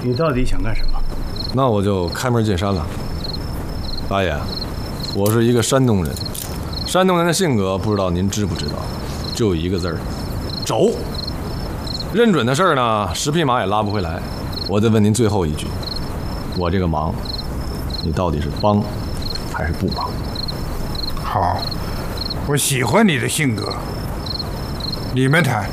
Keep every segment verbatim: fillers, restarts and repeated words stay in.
你到底想干什么？ 那我就开门见山了。大爷，我是一个山东人，山东人的性格不知道您知不知道，就一个字儿，轴。认准的事儿呢，十匹马也拉不回来。我再问您最后一句，我这个忙，你到底是帮还是不帮？ 好，我喜欢你的性格。你们谈。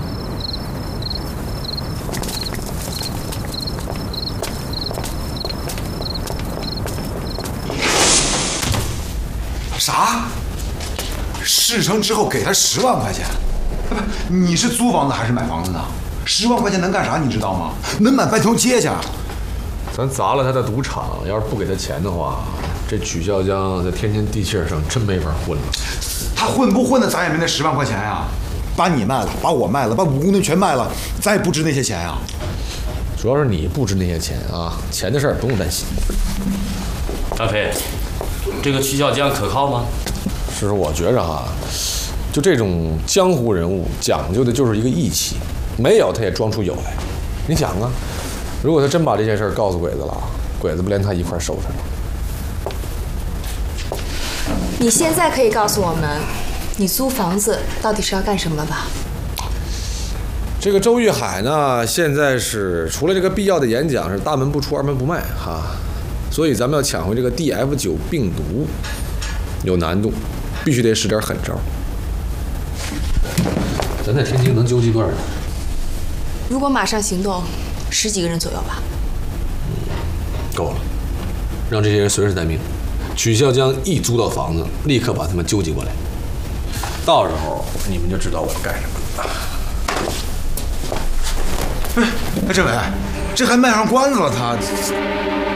啥？事成之后给他十万块钱？不，你是租房子还是买房子呢？十万块钱能干啥？你知道吗？能买半条街去。 咱砸了他的赌场，要是不给他钱的话，这曲孝江在天津地气上真没法混了。 他混不混的，咱也没那十万块钱呀。把你卖了，把我卖了，把五公吨全卖了，咱也不值那些钱呀。 主要是你不值那些钱啊，钱的事儿不用担心。 阿飞，这个曲孝江可靠吗？ 是我觉着哈，就这种江湖人物讲究的就是一个义气，没有他也装出有来。你想啊，如果他真把这件事告诉鬼子了，鬼子不连他一块收拾了？ 你现在可以告诉我们，你租房子到底是要干什么了吧？ 这个周玉海呢，现在是除了这个必要的演讲是大门不出二门不迈哈，所以咱们要抢回这个 D F 九 病毒有难度，必须得使点狠招。咱在天津能纠集多少人？ 如果马上行动，十几个人左右吧。 够了，让这些人随时待命。曲孝江一租到房子，立刻把他们纠集过来。到时候你们就知道我干什么了。 哎，政委，这还卖上关子了，他。